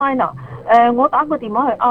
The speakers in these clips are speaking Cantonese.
China，我打個電話去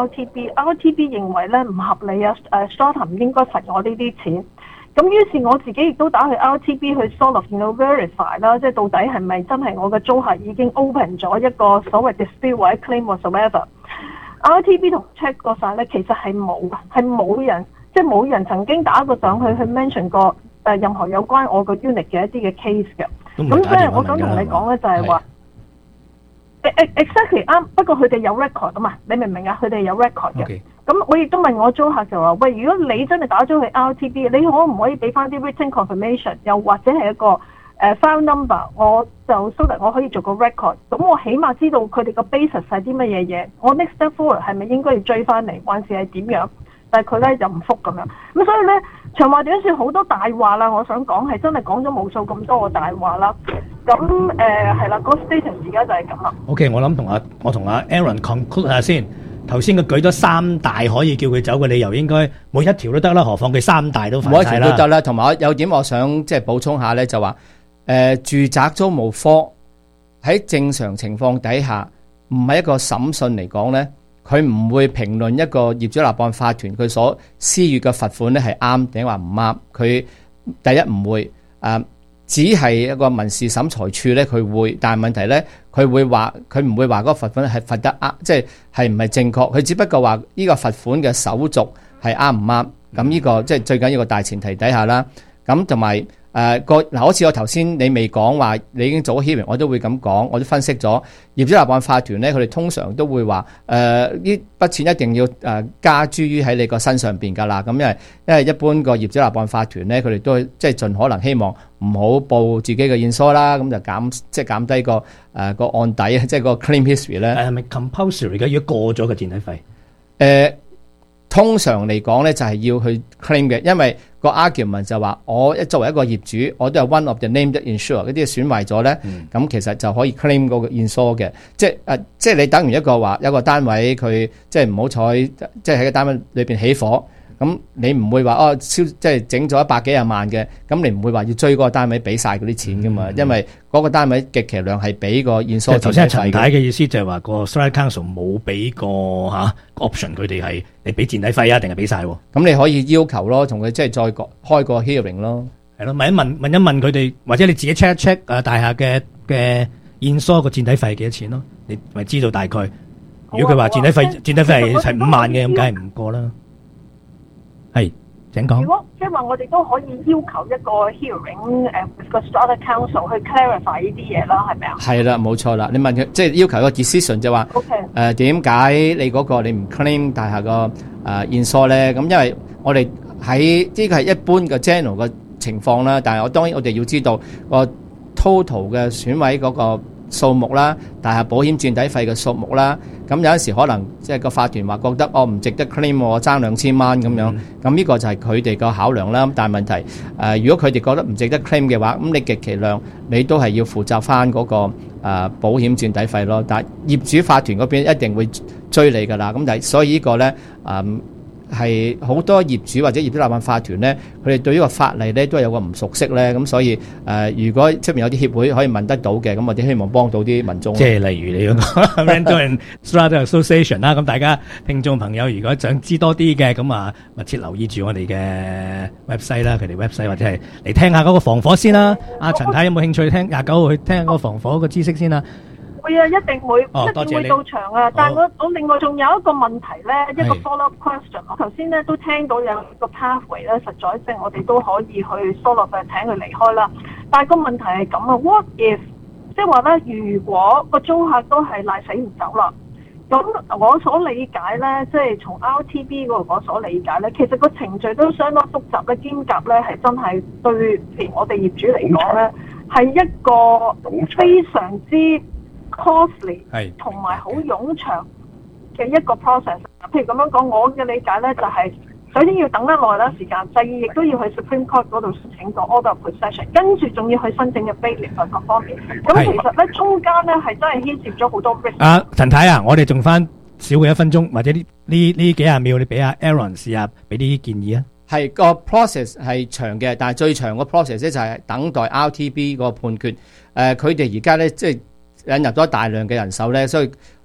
RTB 認為咧唔合理啊，Strata 唔應該罰我呢啲錢。咁於是我自己亦都打去 RTB 去 sort of verify 啦，即係到底係咪真係我嘅租客已經 open 咗一個所謂 dispute 或者 claim whatsoever。RTB 同 check 過晒咧，其實係冇人，即係冇人曾經打過上去 mention 過任何有關我個 unit 嘅一啲嘅 case 嘅。咁所以我想同你講咧就係話。exactly 啱，不過佢哋有 record 啊嘛，你明唔明啊？佢哋有 record 嘅。咁我亦都問我租客就話：喂，如果你真係打咗去 RTB，你可唔可以俾翻啲 written confirmation， 又或者係一個file number， 我就 so that 我可以做個 record。咁我起碼知道佢哋個 basis 係啲乜嘢嘢。我 next step forward 係咪應該要追翻嚟，還是係點樣？但係佢咧就唔覆咁樣。咁所以咧長話短説好多大話啦。我想講係真係講咗無數咁多個大話啦。咁係啦，個 status 而家就係咁啦。 OK， 我諗我同阿 Aaron conclude 下先。頭先佢舉咗三大可以叫佢走嘅理由，應該每一條都得啦，何況佢三大都犯晒啦。每一條都得啦。同埋有點我想即係補充下咧，就話住宅租務科喺正常情況底下，唔係一個審訊嚟講咧，佢唔會評論一個業主立案法團佢所施予嘅罰款咧係啱定話唔啱。佢第一唔會只係一個民事審裁處咧，佢會，但係問題咧，佢唔會話嗰個罰款係罰得啱，即係唔係正確。佢只不過話呢個罰款嘅手續係啱唔啱。咁呢個即係最緊要個大前提底下啦。咁同埋好似我頭先你未講話，你已經做咗 hearing， 我都會咁講，我都分析咗業主立案法團咧，佢哋通常都會話呢筆錢一定要加諸於喺你個身上邊㗎啦。咁因為一般個業主立案法團咧，佢哋都即係盡可能希望唔好報自己嘅現疏啦，咁就減低個案底，即係個 claim history 咧。係咪 compulsory 嘅？如果過咗個墊底費，通常嚟講咧就係要去 claim 嘅，因為個 argument 就話我作為一個業主，我都係 one of the named insured， 嗰啲損壞咗咧，咁其實就可以 claim 嗰個 insure 嘅，即係你等於一個單位佢即係唔好彩，即係喺個單位裏邊起火。咁你唔會話即係整咗100幾廿萬嘅，咁你唔會話要追嗰個單位俾晒嗰啲錢噶嘛？因為嗰個單位極其量係俾個現疏。頭先陳太嘅意思就係話個 Strata Council 冇俾個option， 佢哋係你俾墊底費啊，定係俾晒？咁你可以要求咯，同佢即係再開個 hearing 咯。係咯，問一問佢哋，或者你自己 check 一 check 大廈嘅現疏個墊底費係幾多錢咯？你咪知道大概。如果佢話墊底費係5萬嘅，咁梗係唔過啦。係，請講。如果即係話我哋都可以要求一個 hearing， 個 Strata Council 去 clarify 呢啲嘢啦，係咪啊？係啦，冇錯啦。你問佢即係要求個 decision 就話，點解你嗰個你唔 claim 大廈個現疏咧？咁因為我哋喺呢個係一般嘅 general 嘅情況啦，但係當然我哋要知道個 total 嘅損毀嗰個數目啦，大廈保險墊底費嘅數目啦，咁有陣時可能即係個法團話覺得唔值得 claim， 我爭2000蚊咁樣，咁呢個就係佢哋個考量啦。但係問題如果佢哋覺得唔值得 claim 嘅話，咁你極其量你都係要負責翻嗰個保險墊底費咯。但係業主法團嗰邊一定會追你㗎啦。咁但係所以呢個咧係好多業主或者業主立案法團咧，佢哋對呢個法例咧都係有個唔熟悉咧，咁所以如果出面有啲協會可以問得到嘅，咁我哋希望幫到啲民眾。即係例如你嗰個 Rental and Strata Association 啦，咁大家聽眾朋友如果想知多啲嘅，咁密切留意住我哋嘅 website 啦，佢哋 website 或者係嚟聽下嗰個防火先啦。阿陳太有冇興趣聽29號去聽下嗰個防火個知識先啦？會啊，一定會到場啊！但係我另外仲有一個問題咧，一個 follow up question。我頭先咧都聽到有個 pathway 咧，實在性我哋都可以去 solo 嘅請佢離開啦。但係個問題係咁啊 ，what if 即係話咧，如果個租客都係賴死唔走啦，咁我所理解咧，即係從 RTB 嗰度我所理解咧，其實個程序都相當複雜嘅，兼夾咧係真係對連我哋業主嚟講咧，係一個非常之costly 同埋好冗長嘅一個 process。譬如咁樣講，我嘅理解咧就係首先要等得耐啦時間，第二亦都要去 Supreme Court 嗰度申請個 order of possession， 跟住仲要去申請嘅 bailiff 各方面。咁其實咧中間咧係真係牽涉咗好多 risk。陳太啊，我哋仲翻少過1分鐘，或者呢幾廿秒，你俾阿 Aaron 試下俾啲建議啊。係個 process 係長嘅，但係最長個 process 咧就係等待 RTB 個判決。佢哋而家咧即係引入咗大量嘅人手咧，所以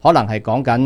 可能係講緊